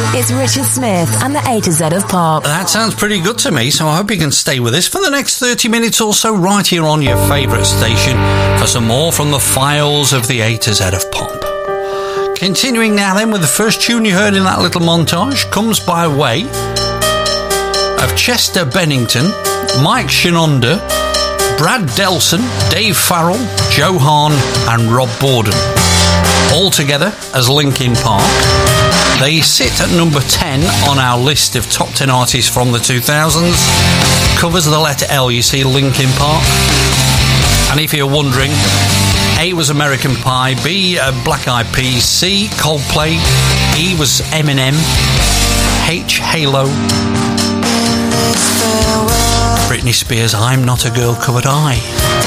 It's Richard Smith and the A to Z of Pop. That sounds pretty good to me, so I hope you can stay with us for the next 30 minutes or so right here on your favourite station for some more from the files of the A to Z of Pop. Continuing now then with the first tune you heard in that little montage comes by way of Chester Bennington, Mike Shinoda, Brad Delson, Dave Farrell, Joe Hahn and Rob Borden. All together as Linkin Park. They sit at number 10 on our list of top 10 artists from the 2000s. Covers the letter L, you see Linkin Park. And if you're wondering, A was American Pie, B Black Eyed Peas, C Coldplay, E was Eminem, H Halo, Britney Spears' I'm Not a Girl Covered Eye.